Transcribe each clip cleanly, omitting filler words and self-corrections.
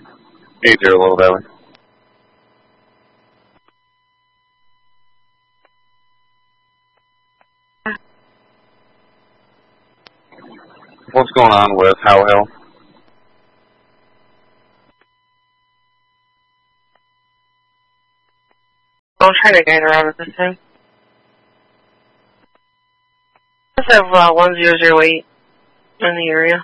80 Little Valley. What's going on with How Hill? I'll try to guide around at this time. Let's have 1008 in the area.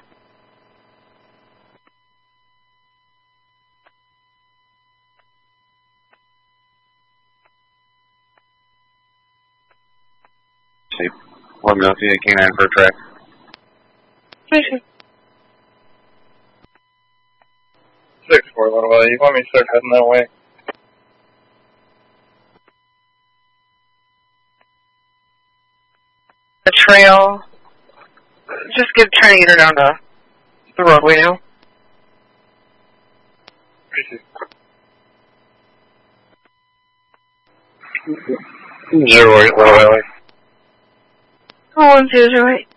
See, let me know if you need a canine for a track. Okay. 6-4 Little Valley. You want me to start heading that way? The trail. Just trying to get her down to the roadway now. 08 Little Valley. 1008.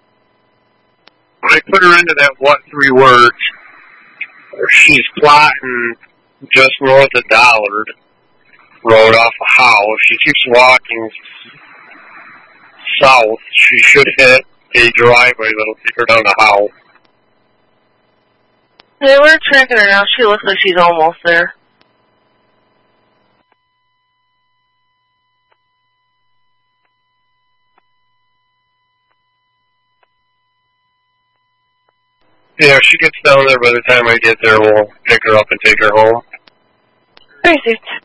I put her into that 3 words. She's plotting just north of Dollard Road off of Howe. If she keeps walking south, she should hit a driveway that'll take her down to Howe. Yeah, we're tracking her now. She looks like she's almost there. Yeah, if she gets down there by the time I get there, we'll pick her up and take her home. 36.